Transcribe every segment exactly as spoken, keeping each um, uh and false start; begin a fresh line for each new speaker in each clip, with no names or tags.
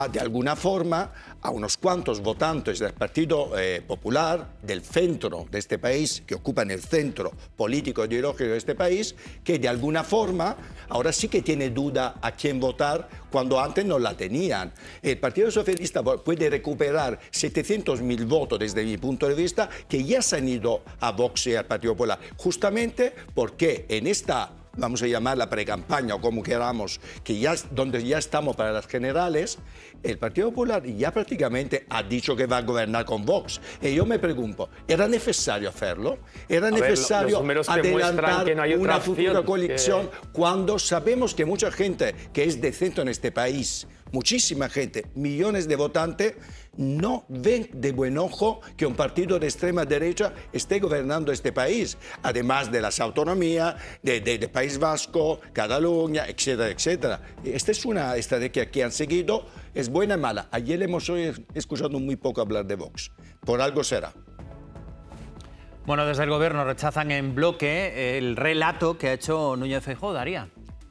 De alguna forma a unos cuantos votantes del Partido eh, Popular, del centro de este país, que ocupan el centro político ideológico de este país, que de alguna forma ahora sí que tiene duda a quién votar cuando antes no la tenían. El Partido Socialista puede recuperar setecientos mil votos desde mi punto de vista que ya se han ido a Vox y al Partido Popular, justamente porque en esta, vamos a llamarla precampaña o como queramos, que ya, donde ya estamos para las generales, el Partido Popular ya prácticamente ha dicho que va a gobernar con Vox. Y yo me pregunto, ¿era necesario hacerlo? ¿Era
a
necesario
ver,
adelantar
que no hay
una
opción,
futura coalición
que...
cuando sabemos que mucha gente que es de centro en este país, muchísima gente, millones de votantes, no ven de buen ojo que un partido de extrema derecha esté gobernando este país, además de las autonomías, del de, de País Vasco, Cataluña, etcétera, etcétera. Esta es una estrategia que han seguido, es buena y mala. Ayer hemos hoy escuchado muy poco hablar de Vox, por algo será.
Bueno, desde el Gobierno rechazan en bloque el relato que ha hecho Núñez Feijóo. Daría.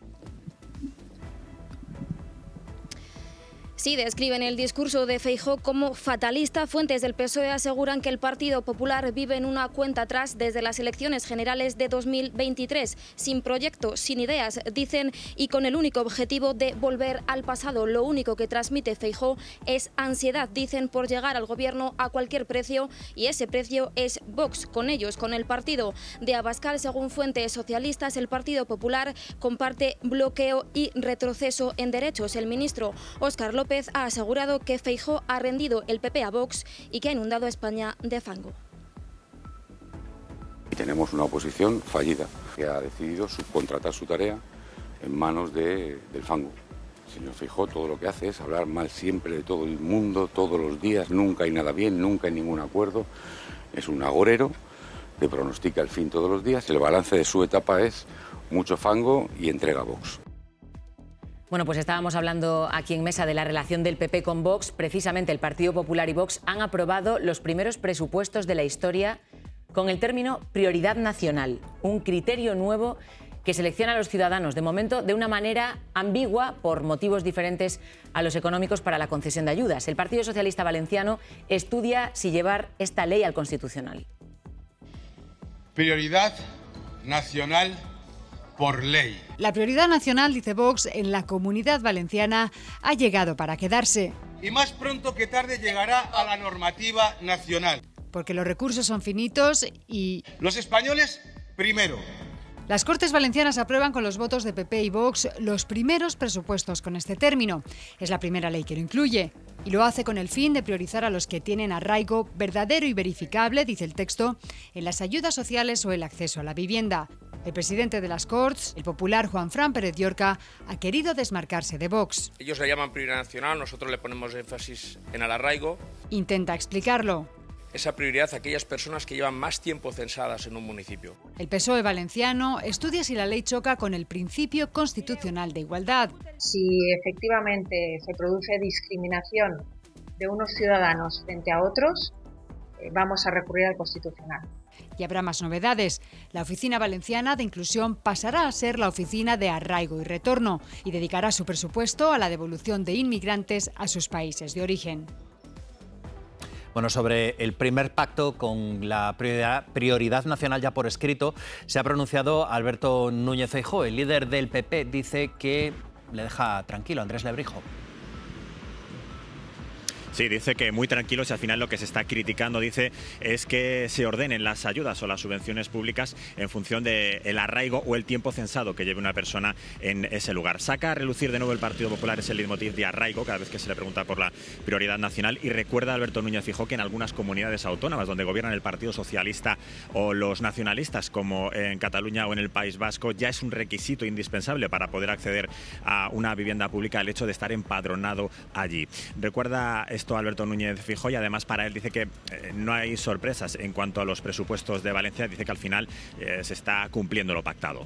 Sí, describen el discurso de Feijóo como fatalista. Fuentes del P S O E aseguran que el Partido Popular vive en una cuenta atrás desde las elecciones generales de dos mil veintitrés, sin proyecto, sin ideas, dicen, y con el único objetivo de volver al pasado. Lo único que transmite Feijóo es ansiedad, dicen, por llegar al gobierno a cualquier precio, y ese precio es Vox. Con ellos, con el partido de Abascal, según fuentes socialistas, el Partido Popular comparte bloqueo y retroceso en derechos. El ministro Óscar López ha asegurado que Feijóo ha rendido el P P a Vox y que ha inundado a España de fango.
Tenemos una oposición fallida que ha decidido subcontratar su tarea en manos de, del fango. El señor Feijóo todo lo que hace es hablar mal siempre de todo el mundo, todos los días, nunca hay nada bien, nunca hay ningún acuerdo. Es un agorero que pronostica el fin todos los días. El balance de su etapa es mucho fango y entrega a Vox.
Bueno, pues estábamos hablando aquí en mesa de la relación del P P con Vox. Precisamente el Partido Popular y Vox han aprobado los primeros presupuestos de la historia con el término prioridad nacional, un criterio nuevo que selecciona a los ciudadanos, de momento de una manera ambigua por motivos diferentes a los económicos para la concesión de ayudas. El Partido Socialista Valenciano estudia si llevar esta ley al Constitucional.
Prioridad nacional por ley.
La prioridad nacional, dice Vox, en la Comunidad Valenciana ha llegado para quedarse.
Y más pronto que tarde llegará a la normativa nacional.
Porque los recursos son finitos y...
Los españoles, primero.
Las Cortes Valencianas aprueban con los votos de P P y Vox los primeros presupuestos con este término. Es la primera ley que lo incluye. Y lo hace con el fin de priorizar a los que tienen arraigo verdadero y verificable, dice el texto, en las ayudas sociales o el acceso a la vivienda. El presidente de las Corts, el popular Juanfran Pérez Llorca, ha querido desmarcarse de Vox.
Ellos le llaman prioridad nacional, nosotros le ponemos énfasis en el arraigo.
Intenta explicarlo.
Esa prioridad a aquellas personas que llevan más tiempo censadas en un municipio.
El P S O E valenciano estudia si la ley choca con el principio constitucional de igualdad.
Si efectivamente se produce discriminación de unos ciudadanos frente a otros, vamos a recurrir al Constitucional.
Y habrá más novedades. La Oficina Valenciana de Inclusión pasará a ser la Oficina de Arraigo y Retorno y dedicará su presupuesto a la devolución de inmigrantes a sus países de origen.
Bueno, sobre el primer pacto con la prioridad, prioridad nacional ya por escrito, se ha pronunciado Alberto Núñez Feijóo. El líder del P P dice que le deja tranquilo. Andrés Lebrijo.
Sí, dice que muy tranquilo, si al final lo que se está criticando, dice, es que se ordenen las ayudas o las subvenciones públicas en función del arraigo o el tiempo censado que lleve una persona en ese lugar. Saca a relucir de nuevo el Partido Popular ese leitmotiv de arraigo cada vez que se le pregunta por la prioridad nacional, y recuerda a Alberto Núñez Feijóo que en algunas comunidades autónomas donde gobiernan el Partido Socialista o los nacionalistas, como en Cataluña o en el País Vasco, ya es un requisito indispensable para poder acceder a una vivienda pública el hecho de estar empadronado allí. Recuerda esto Alberto Núñez Feijóo, y además para él dice que eh, no hay sorpresas en cuanto a los presupuestos de Valencia. Dice que al final eh, se está cumpliendo lo pactado.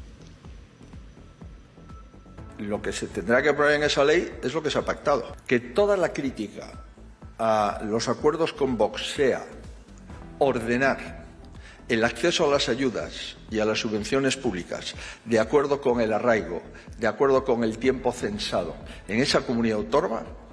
Lo que se tendrá que poner en esa ley es lo que se ha pactado. Que toda la crítica a los acuerdos con Vox sea ordenar el acceso a las ayudas y a las subvenciones públicas de acuerdo con el arraigo, de acuerdo con el tiempo censado en esa comunidad autónoma,